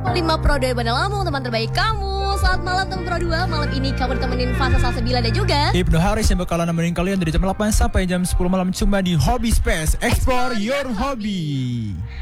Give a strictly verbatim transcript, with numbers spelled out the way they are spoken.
lima Pro dua Bandar Lampung, teman terbaik kamu. Selamat malam teman Pro dua. Malam ini kamu ditemenin Fasa Salsabila dan juga Ibnu Haris yang bakalan nemenin kalian dari jam delapan sampai jam sepuluh malam cuma di Hobby Space. Explore your hobby.